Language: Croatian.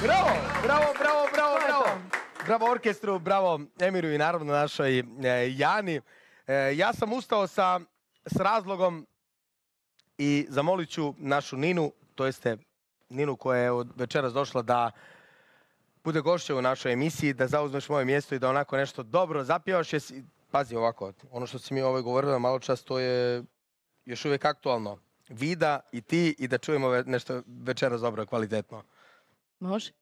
Bravo. Bravo orkestru, bravo Emiru i naravno našoj Jani. Ja sam ustao sa razlogom i zamolit ću našu Ninu, to jeste Ninu koja je od večeras došla da bude gošća u našoj emisiji, da zauzmeš moje mjesto i da onako nešto dobro zapjevaš. Pazi ovako, ono što si mi govorila malo čas, to je još uvijek aktualno. Vida i ti i da čujemo nešto večeras dobro, kvalitetno. Može.